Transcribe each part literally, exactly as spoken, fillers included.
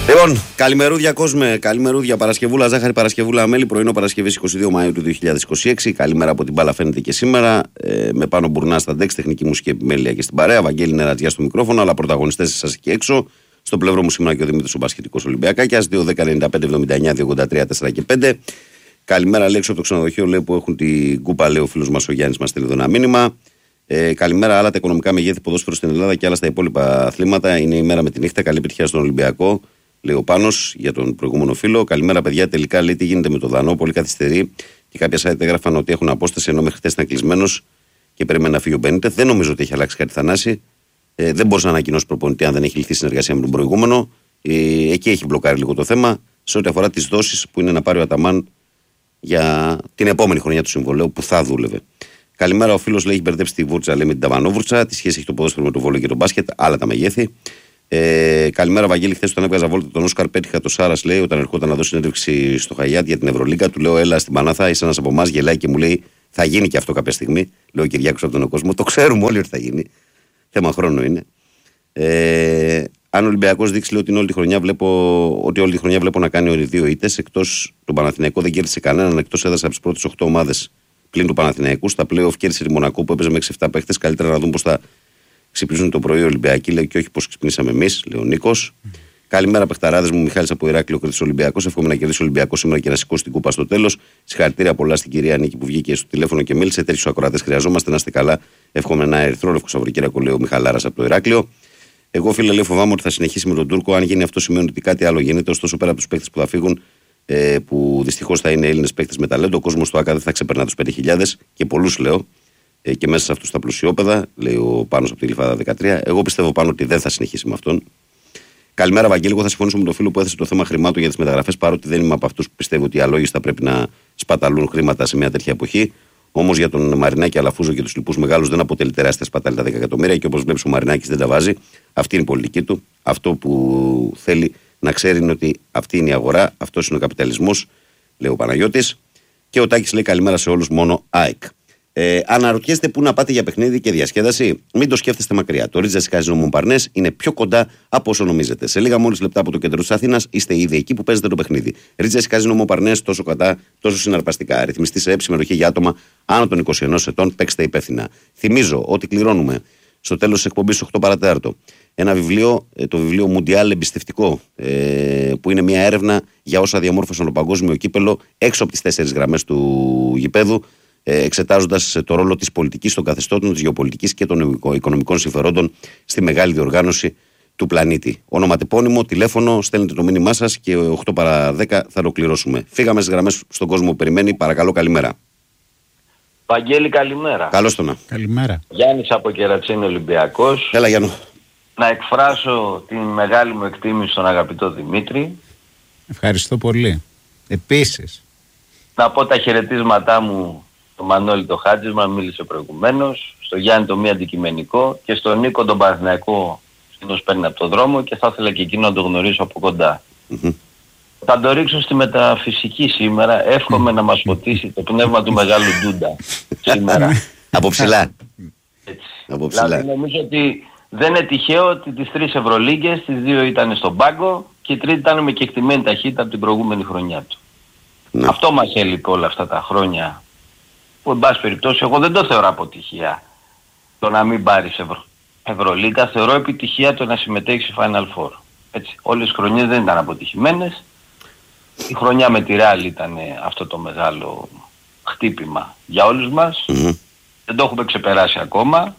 Λοιπόν, καλημερούδια κόσμε, καλημερούδια Παρασκευούλα Ζάχαρη, Παρασκευούλα Μέλη, πρωινό Παρασκευής είκοσι δύο Μαΐου του δύο χιλιάδες είκοσι έξι. Καλημέρα από την μπάλα φαίνεται και σήμερα. Ε, με πάνω Μπουρνά στα ντεξ, τεχνική μουσική επιμέλεια και στην παρέα. Βαγγέλη Νερατζιά στο μικρόφωνο, αλλά πρωταγωνιστές εσάς εκεί έξω. Στο πλευρό μου σήμερα και ο Δημήτρης ο Μπασχετικός Ολυμπιακάκιας. δύο δέκα ενενήντα πέντε εβδομήντα εννιά δύο ογδόντα τρία τέσσερα και πέντε. Καλημέρα, λέει έξω από το ξενοδοχείο, λέει, που έχουν την κούπα, λέει ο φίλος μας ο Γιάννης, μας στείλει εδώ ένα μήνυμα. Ε, καλημέρα, άλλα τα οικονομικά μεγέθη ποδόσφαιρο στην Ελλάδα και άλλα στα υπόλοιπα αθλήματα. Είναι η μέρα με τη νύχτα. Καλή επιτυχία στον Ολυμπιακό, λέει ο Πάνος για τον προηγούμενο φίλο. Καλημέρα, παιδιά. Τελικά, λέει, τι γίνεται με το Δανό. Πολύ καθυστερεί. Και κάποια site έγραφαν ότι έχουν απόσταση ενώ μέχρι χτες ήταν κλεισμένος και περιμένει να φύγει ο Μπενίτεθ. Δεν νομίζω ότι έχει αλλάξει κάτι, Θανάση. Ε, δεν μπορεί να ανακοινώσει προπονητή αν δεν έχει λυθεί συνεργασία με τον προηγούμενο. Ε, εκεί έχει μπλοκάρει λίγο το θέμα. Σε ό,τι αφορά τις δόσεις που είναι να πάρει ο Αταμάν για την επόμενη χρονιά του συμβολέου που θα δούλευε. Καλημέρα, ο φίλος λέει: έχει μπερδέψει τη βούρτσα, λέει, με την ταβανόβουρτσα. Τι σχέση έχει το ποδόσφαιρο με το βόλεϊ και το μπάσκετ, άλλα τα μεγέθη. Ε, καλημέρα, Βαγγέλη. Χθες όταν έβγαζα βόλτα τον Όσκαρ, πέτυχα το Σάρας, λέει, όταν ερχόταν να δώσει συνέντευξη στο Χαγιάτ για την Ευρωλίγκα. Του λέω: έλα στην Πανάθα, είσαι ένας από εμάς, γελάει και μου λέει: θα γίνει και αυτό κάποια στιγμή. Λέω: ο Κυριάκος από τον κόσμο. Το ξέρουμε όλοι ότι θα γίνει. Θέμα χρόνου είναι. Ε, αν ο Ολυμπιακός δείξει, λέει, ότι όλη τη χρονιά βλέπω, ότι όλη τη χρονιά βλέπω να κάνει όλοι δύο ήττες, εκτός τον Παναθηναϊκό δεν κέρδισε κανέναν, εκτός έδρασε από τις πρώτες οκτώ ομάδες πλην του Παναθηναϊκού. Στα play-off κέρδισε τη Μονακό που έπαιζε με έξι εφτά παίχτες. Καλύτερα να δούμε πώς θα ξυπνήσουν το πρωί οι Ολυμπιακοί, λέει, και όχι πώς ξυπνήσαμε εμείς, λέει ο Νίκος. Mm. Καλημέρα, παιχταράδες μου. Μιχάλης από Ηράκλειο, Κρήτης Ολυμπιακός. Εύχομαι να κερδίσει ο Ολυμπιακός σήμερα και να σηκώσει την κούπα στο τέλος. Συγχαρητήρια πολλά στην κυρία Νίκη που βγήκε στο τηλέφωνο και μίλησε. Τέτοιους ακροατές χρειαζόμαστε, να είστε καλά. Εύχομαι ένα ερυθρόλευκο Σαββατοκύριακο, λέει ο Μιχαλάρας από το Ηράκλειο. Εγώ, φίλε, λέει, φοβάμαι ότι θα συνεχίσει με τον Τούρκο. Αν γίνει αυτό, σημαίνει ότι κάτι άλλο γίνεται. Ωστόσο, πέρα από τους παίχτες που θα φύγουν, ε, που δυστυχώς θα είναι Έλληνες παίχτες με ταλέντο, ο κόσμος του ΑΚΑ δεν θα ξεπερνά τους πέντε χιλιάδες και πολλούς, λέω, ε, και μέσα σε αυτούς τα πλουσιόπεδα, λέει ο Πάνος από τη Γλυφάδα δεκατρία. Εγώ πιστεύω πάνω ότι δεν θα συνεχίσει με αυτόν. Καλημέρα, Βαγγέλη. Εγώ θα συμφωνήσω με τον φίλο που έθεσε το θέμα χρημάτων για τις μεταγραφές, παρότι δεν είμαι από αυτούς που πιστεύω ότι οι αλόγιστοι θα πρέπει να σπαταλούν χρήματα σε μια τέτοια εποχή. Όμως για τον Μαρινάκη, Αλαφούζο και τους λοιπούς μεγάλους δεν αποτελεί τεράστια σπατάλη τα δέκα εκατομμύρια και όπως βλέπεις ο Μαρινάκης δεν τα βάζει. Αυτή είναι η πολιτική του. Αυτό που θέλει να ξέρει είναι ότι αυτή είναι η αγορά, αυτός είναι ο καπιταλισμός, λέει ο Παναγιώτης. Και ο Τάκης λέει: καλημέρα σε όλους, μόνο ΑΕΚ. Ε, αναρωτιέστε πού να πάτε για παιχνίδι και διασκέδαση. Μην το σκέφτεστε μακριά. Το Ρίτζας Καζίνο Μομπαρνές είναι πιο κοντά από όσο νομίζετε. Σε λίγα μόλις λεπτά από το κέντρο της Αθήνας είστε ήδη εκεί που παίζετε το παιχνίδι. Ρίτζας Καζίνο Μομπαρνές, τόσο κατά, τόσο συναρπαστικά. Ρυθμιστή σε έψη συμμετοχή για άτομα άνω των είκοσι ενός ετών. Παίξτε υπεύθυνα. Θυμίζω ότι κληρώνουμε στο τέλος της εκπομπής οκτώ παρατέταρτο ένα βιβλίο, το βιβλίο Μουντιάλ εμπιστευτικό, ε, που είναι μια έρευνα για όσα διαμόρφωσαν το παγκόσμιο κύπελο έξω από τις τέσσερις γραμμές του γηπέδου, εξετάζοντας το ρόλο της πολιτικής, των καθεστώτων, της γεωπολιτικής και των οικονομικών συμφερόντων στη μεγάλη διοργάνωση του πλανήτη. Ονοματεπώνυμο, τηλέφωνο, στέλνετε το μήνυμά σας και οκτώ παρά δέκα θα ολοκληρώσουμε. Φύγαμε στις γραμμές στον κόσμο που περιμένει. Παρακαλώ, καλημέρα. Βαγγέλη, καλημέρα. Καλώς το να. Καλημέρα. Γιάννης από Κερατσίνη, Ολυμπιακός. Έλα, Γιάννου. Να εκφράσω την μεγάλη μου εκτίμηση στον αγαπητό Δημήτρη. Ευχαριστώ πολύ. Επίσης. Να πω τα χαιρετίσματά μου στο Μανώλη το Χάτζισμα, μίλησε προηγουμένως, στο Γιάννη το μη αντικειμενικό και στον Νίκο τον Παναθηναϊκό, οποίος παίρνει από το δρόμο και θα ήθελα και εκείνο να το γνωρίσω από κοντά. Mm-hmm. Θα το ρίξω στη μεταφυσική σήμερα. Εύχομαι mm-hmm. να μας φωτίσει το πνεύμα του μεγάλου Ντούντα σήμερα. Από ψηλά. Έτσι. Από ψηλά. Δηλαδή νομίζω ότι δεν είναι τυχαίο ότι τις τρεις Ευρωλίγκες, τις δύο ήταν στον πάγκο και η τρίτη ήταν με κεκτημένη ταχύτητα από την προηγούμενη χρονιά του. Ναι. Αυτό μας έλειπε όλα αυτά τα χρόνια. Που εν πάση περιπτώσει εγώ δεν το θεωρώ αποτυχία το να μην πάρεις Ευρω... Ευρωλίγκα. Θεωρώ επιτυχία το να συμμετέχεις σε Final Four. Έτσι. Όλες οι χρονιές δεν ήταν αποτυχημένες. Η χρονιά με τη Real ήταν αυτό το μεγάλο χτύπημα για όλους μας. Mm-hmm. Δεν το έχουμε ξεπεράσει ακόμα.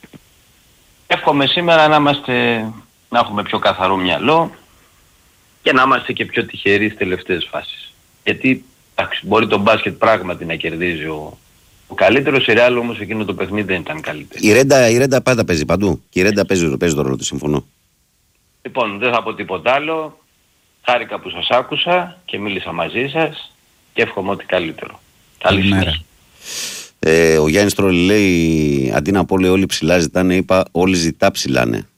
Εύχομαι σήμερα να, είμαστε, να έχουμε πιο καθαρό μυαλό και να είμαστε και πιο τυχεροί στις τελευταίες φάσεις. Γιατί άξι, μπορεί το μπάσκετ πράγματι να κερδίζει ο, ο καλύτερος, η Real όμως εκείνο το παιχνίδι δεν ήταν καλύτερο. Η Ρέντα, η Ρέντα πάντα παίζει παντού και η Ρέντα παίζει, παίζει το ρόλο του, συμφωνώ. Λοιπόν, δεν θα πω τίποτα άλλο. Χάρηκα που σας άκουσα και μίλησα μαζί σας και εύχομαι ό,τι καλύτερο. Καλή συνέχεια. Ε, ο Γιάννης Τρόλη λέει: αντί να πω, λέει, όλοι ψηλά ζητάνε, είπα όλοι ζητά ψηλάνε.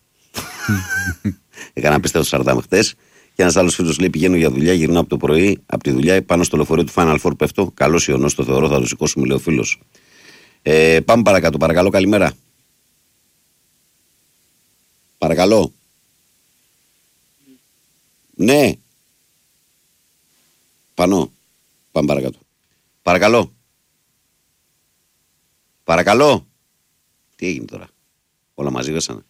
Έκανα απίστευτο σαρδάμ χτες. Και ένας άλλος φίλος λέει: πηγαίνω για δουλειά, γυρνάω από το πρωί, από τη δουλειά πάνω στο λεωφορείο του Final Four πέφτω. Καλός ιονός, το θεωρώ, θα το σηκώσουμε, λέει ο φίλος. Ε, πάμε παρακάτω, παρακαλώ, καλημέρα. Παρακαλώ. Ναι. Πανώ. Πάμε παρακάτω. Παρακαλώ. Παρακαλώ. Τι έγινε τώρα. Όλα μαζί βέσανε.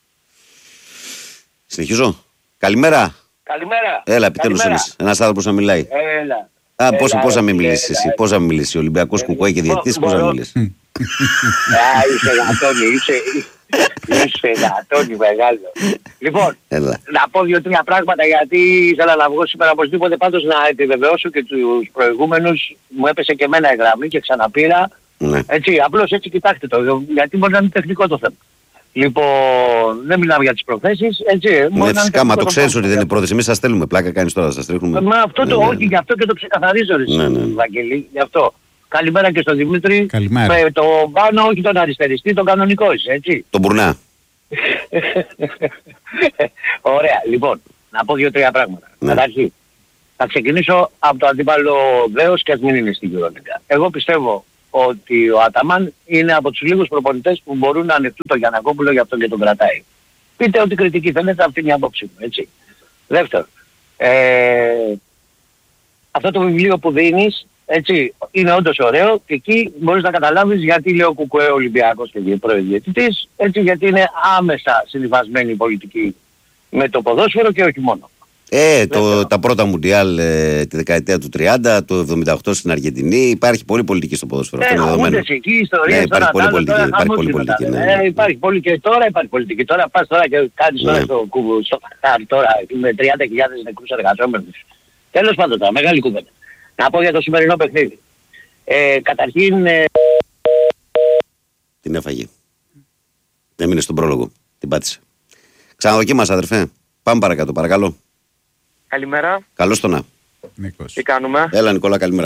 Συνεχίζω. Καλημέρα. Καλημέρα. Έλα, επιτέλους ένας, ένας άνθρωπος να μιλάει. Έλα. Α, έλα, πόσα, πόσα έλα, μην μιλήσεις έλα, εσύ, έλα. πόσα μην μιλήσεις. Ολυμπιακός κουκουέ και διαιτητής, πόσα μην μιλήσεις. Α, είσαι γατόνι, είσαι, είσαι γατόνι μεγάλο. Λοιπόν, Έλα. να πω δύο-τρία πράγματα γιατί ήθελα να βγω σήμερα οπωσδήποτε, πάντως να επιβεβαιώσω και τους προηγούμενους. Μου έπεσε και εμένα η γραμμή και ξαναπήρα. Ναι. Έτσι, απλώς έτσι κοιτάξτε το, γιατί μπορεί να είναι τεχνικό το θέμα. Λοιπόν, δεν μιλάμε για τις προθέσεις, έτσι. Ναι, φυσικά, μα το ξέρεις θέμα. ότι δεν είναι πρόθεση. Εμείς σας στέλνουμε πλάκα, κάνεις τώρα, σας τρίχνουμε. Μα αυτό το Ναι, ναι. όχι, γι' αυτό και το ξεκαθαρίζω, ρε, Ναι, ναι. Βαγγέλη, γι' αυτό. Καλημέρα και στον Δημήτρη. Καλημέρα. Με το πάνω, όχι τον αριστεριστή, τον κανονικό είσαι, έτσι. Τον Μπουρνά. Ωραία, λοιπόν, να πω δύο-τρία πράγματα. Ναι. Καταρχήν, θα ξεκινήσω από το αντίπαλο Βέος και ας μην είναι στην Euroleague. Εγώ πιστεύω ότι ο Αταμάν είναι από τους λίγους προπονητές που μπορούν να ανοιχτούν τον Γιαννακόπουλο, γι' αυτό και τον κρατάει. Πείτε ό,τι κριτική θέλετε, αυτή είναι η άποψή μου, έτσι. Δεύτερον, ε, αυτό το βιβλίο που δίνεις, έτσι, είναι όντως ωραίο και εκεί μπορείς να καταλάβεις γιατί λέω Κουκουέ Ολυμπιακός και πρώην διαιτητής, έτσι, γιατί είναι άμεσα συνυφασμένη η πολιτική με το ποδόσφαιρο και όχι μόνο. Ε, το, τα πρώτα Μουντιάλ ε, τη δεκαετία του τριάντα, το εβδομήντα οκτώ στην Αργεντινή, υπάρχει πολύ πολιτική στο ποδόσφαιρο. Ε, Αυτό είναι δεδομένο. ακούγονται εκεί ιστορίες, Ναι, υπάρχει τώρα, πολύ τώρα, πολιτική. τώρα, Υπάρχει πολύ χαμός πολιτική. γίνεται, Ναι, ναι. ε, υπάρχει πολύ και τώρα υπάρχει πολιτική. Τώρα πας τώρα και κάνεις Ναι. τώρα στο κουμπου, στο Κατάρ τώρα με τριάντα χιλιάδες νεκρούς εργαζόμενους. Τέλος πάντων τώρα, μεγάλη κουβέντα. Να πω για το σημερινό παιχνίδι. Ε, καταρχήν... Ε, Την έφαγε. Έμεινε στον πρόλογο. Την πάτησε. Ξαναδοκίμασα, αδερφέ. Πάμε παρακάτω, παρακαλώ. Καλημέρα. Καλώς το να. Νίκος. Τι κάνουμε. Έλα, Νικόλα, καλημέρα.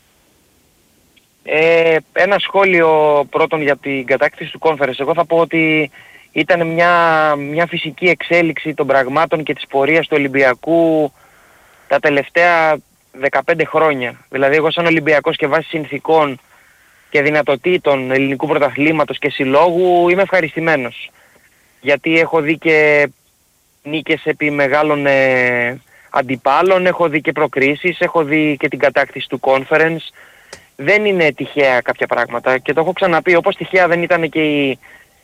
Ε, ένα σχόλιο πρώτον για την κατάκτηση του conference. Εγώ θα πω ότι ήταν μια, μια φυσική εξέλιξη των πραγμάτων και της πορείας του Ολυμπιακού τα τελευταία δεκαπέντε χρόνια. Δηλαδή εγώ σαν Ολυμπιακός και βάσει συνθηκών και δυνατοτήτων ελληνικού πρωταθλήματος και συλλόγου είμαι ευχαριστημένος. Γιατί έχω δει και νίκες επί μεγάλων ε, αντιπάλων, έχω δει και προκρίσεις, έχω δει και την κατάκτηση του conference. Δεν είναι τυχαία κάποια πράγματα και το έχω ξαναπεί, όπως τυχαία δεν ήταν και η,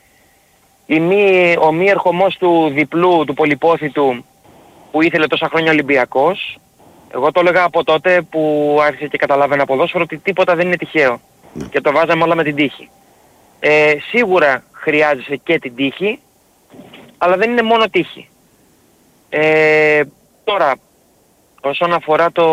η μη, ο μη ερχομός του διπλού, του πολυπόθητου που ήθελε τόσα χρόνια Ολυμπιακός. Εγώ το έλεγα από τότε που άρχισε και καταλάβαινα ποδόσφαιρο ότι τίποτα δεν είναι τυχαίο και το βάζαμε όλα με την τύχη. Ε, σίγουρα χρειάζεσαι και την τύχη, αλλά δεν είναι μόνο τύχη. Ε, τώρα, όσον αφορά το,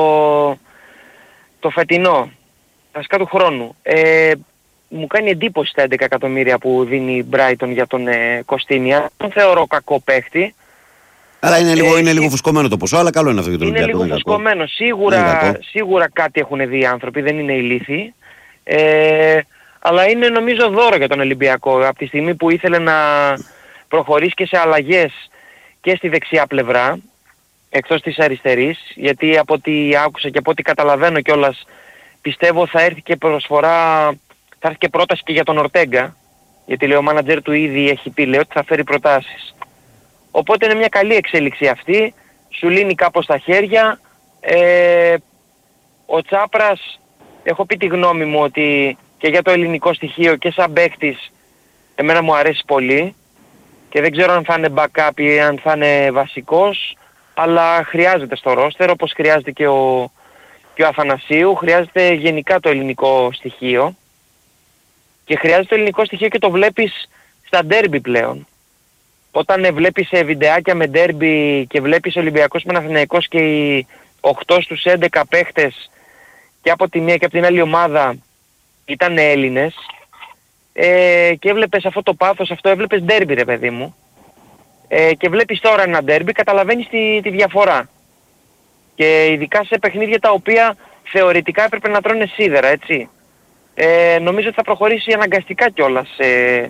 το φετινό, βασικά του χρόνου, ε, μου κάνει εντύπωση τα έντεκα εκατομμύρια που δίνει η Brighton για τον ε, Κωστίνια. Δεν θεωρώ κακό παίχτη. Αλλά είναι λίγο, Ε, είναι και- λίγο φουσκωμένο το ποσό, αλλά καλό είναι αυτό για τον Είναι Ολυμπιακό. λίγο δεν είναι κακό. φουσκωμένο. Δεν είναι Σίγουρα, κακό. σίγουρα κάτι έχουν δει οι άνθρωποι, δεν είναι ηλίθιοι. Ε, αλλά είναι νομίζω δώρο για τον Ολυμπιακό. Από τη στιγμή που ήθελε να προχωρήσει και σε αλλαγές και στη δεξιά πλευρά, εκτός της αριστερής, γιατί από ό,τι άκουσα και από ό,τι καταλαβαίνω κιόλας, πιστεύω θα έρθει και προσφορά, θα έρθει και πρόταση και για τον Ορτέγκα, γιατί λέει ο μάνατζερ του ήδη έχει πει, λέει ότι θα φέρει προτάσεις. Οπότε είναι μια καλή εξέλιξη αυτή, σου λύνει κάπως τα χέρια. Ε, ο Τσάπρας, έχω πει τη γνώμη μου ότι και για το ελληνικό στοιχείο και σαν παίκτης εμένα μου αρέσει πολύ και δεν ξέρω αν θα είναι backup ή αν θα είναι βασικός, αλλά χρειάζεται στο ρόστερ όπως χρειάζεται και ο, και ο Αθανασίου, χρειάζεται γενικά το ελληνικό στοιχείο και χρειάζεται το ελληνικό στοιχείο και το βλέπεις στα ντέρμπι πλέον. Όταν ε, βλέπεις ε, βιντεάκια με ντέρμπι και βλέπεις Ολυμπιακός Παναθηναϊκός και οι οκτώ στους έντεκα παίχτες και από τη μία και από την άλλη ομάδα ήταν Έλληνες ε, και έβλεπες αυτό το πάθος, αυτό έβλεπες ντέρμπι ρε παιδί μου ε, και βλέπεις τώρα ένα ντέρμπι, καταλαβαίνεις τη, τη διαφορά και ειδικά σε παιχνίδια τα οποία θεωρητικά έπρεπε να τρώνε σίδερα, έτσι. Ε, νομίζω ότι θα προχωρήσει αναγκαστικά κιόλας σε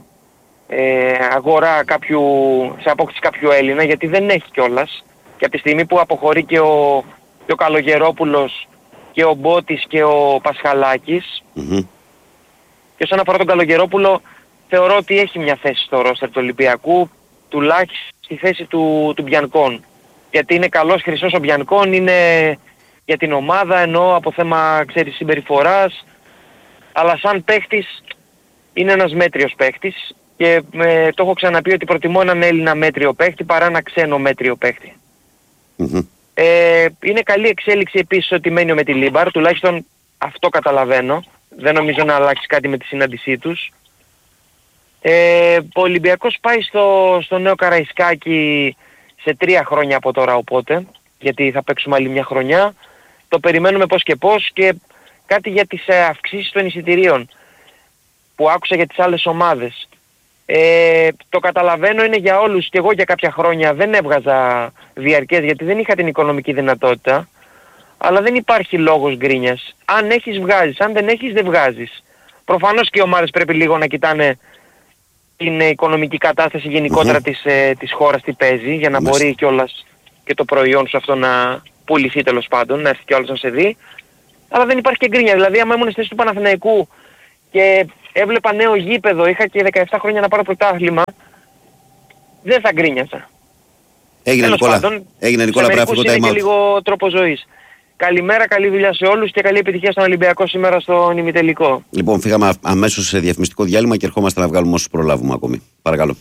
ε, αγορά κάποιου, σε απόκτηση κάποιου Έλληνα, γιατί δεν έχει κιόλας και από τη στιγμή που αποχωρεί και ο, και ο Καλογερόπουλος και ο Μπότης και ο Πασχαλάκης. Μμμ. Και όσον αφορά τον Καλογερόπουλο, θεωρώ ότι έχει μια θέση στο ρόστερ του Ολυμπιακού, τουλάχιστον στη θέση του, του Μπιανκόν. Γιατί είναι καλός χρυσός ο Μπιανκόν, είναι για την ομάδα, εννοώ από θέμα, ξέρεις, συμπεριφοράς. Αλλά σαν παίχτης είναι ένας μέτριος παίχτης και ε, το έχω ξαναπεί ότι προτιμώ έναν Έλληνα μέτριο παίχτη παρά ένα ξένο μέτριο παίχτη. Mm-hmm. Ε, είναι καλή εξέλιξη επίσης ότι μένει με τη Λίμπαρ, τουλάχιστον αυτό καταλαβαίνω. Δεν νομίζω να αλλάξει κάτι με τη συνάντησή τους. Ε, ο Ολυμπιακός πάει στο, στο νέο Καραϊσκάκι σε τρία χρόνια από τώρα, οπότε, γιατί θα παίξουμε άλλη μια χρονιά. Το περιμένουμε πώς και πώς, και κάτι για τις ε, αυξήσεις των εισιτηρίων που άκουσα για τις άλλες ομάδες. Ε, το καταλαβαίνω, είναι για όλους, και εγώ για κάποια χρόνια δεν έβγαζα διαρκές γιατί δεν είχα την οικονομική δυνατότητα, αλλά δεν υπάρχει λόγος γκρίνιας. Αν έχεις βγάζεις, αν δεν έχεις δεν βγάζεις. Προφανώς και οι ομάδες πρέπει λίγο να κοιτάνε την οικονομική κατάσταση γενικότερα mm-hmm. της, ε, της χώρας τι παίζει, για να Μες. μπορεί κιόλας και το προϊόν σου αυτό να πουληθεί, τέλος πάντων, να έρθει κιόλας να σε δει. Αλλά δεν υπάρχει και γκρίνια. Δηλαδή άμα ήμουν στη θέση του Παναθηναϊκού και έβλεπα νέο γήπεδο, είχα και δεκαεπτά χρόνια να πάρω πρωτάθλημα, δεν θα γκρίνιασα. Έγινε Νικόλα, έγινε Νικόλα, πρέπει να φύγω time out. Είναι και λίγο τρόπο ζωής. Καλημέρα, καλή δουλειά σε όλους και καλή επιτυχία στον Ολυμπιακό σήμερα στον ημιτελικό. Λοιπόν, φύγαμε αμέσως σε διαφημιστικό διάλειμμα και ερχόμαστε να βγάλουμε όσους προλάβουμε ακόμη. Παρακαλώ.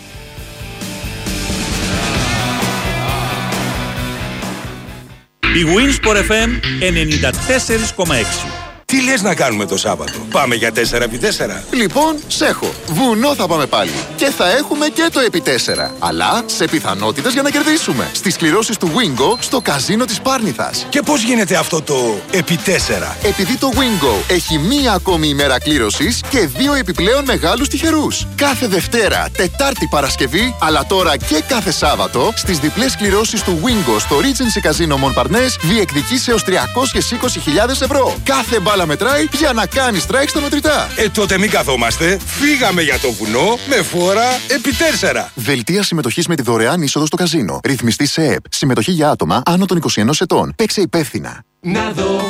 Η Winsport εφ εμ ενενήντα τέσσερα κόμμα έξι. Τι λες να κάνουμε το Σάββατο? Πάμε για τέσσερα επί τέσσερα. Λοιπόν, σέχω. Βουνό θα πάμε πάλι. Και θα έχουμε και το επί τέσσερα. Αλλά σε πιθανότητες για να κερδίσουμε. Στις κληρώσεις του Wingo στο καζίνο της Πάρνηθας. Και πώς γίνεται αυτό το επί τέσσερα? Επειδή το Wingo έχει μία ακόμη ημέρα κλήρωσης και δύο επιπλέον μεγάλους τυχερούς. Κάθε Δευτέρα, Τετάρτη, Παρασκευή, αλλά τώρα και κάθε Σάββατο, στις διπλές κληρώσεις του Wingo στο Regency Casino Montparnasse διεκδικείς έως τριακόσιες είκοσι χιλιάδες ευρώ. Κάθε μπάλα μετράει για να κάνει strike στα μετρητά. Ε, τότε μην καθόμαστε. Φύγαμε για το βουνό με φόρα επί τέσσερα. Δελτία συμμετοχής με τη δωρεάν είσοδο στο καζίνο. Ρυθμιστή σε ΕΕΠ. Συμμετοχή για άτομα άνω των είκοσι ενός ετών. Παίξε υπεύθυνα. Να δω.